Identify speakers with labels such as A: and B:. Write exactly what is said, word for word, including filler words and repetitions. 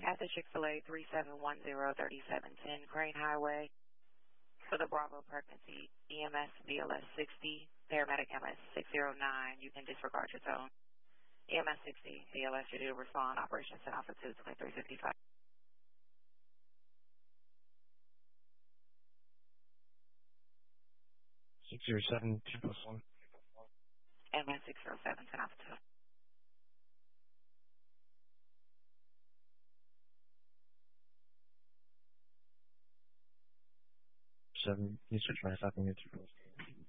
A: at the Chick-fil-A three seven one zero, three seven one zero Crane Highway for the Bravo Pregnancy E M S B L S sixty, paramedic M S six zero nine. You can disregard your tone. E M S sixty, B L S, you're due to respond. Operation Center Alpha two twenty-three fifty-five.
B: six zero seven two plus one.
A: M S six zero seven, ten Alpha two.
B: Seven, you switch my second.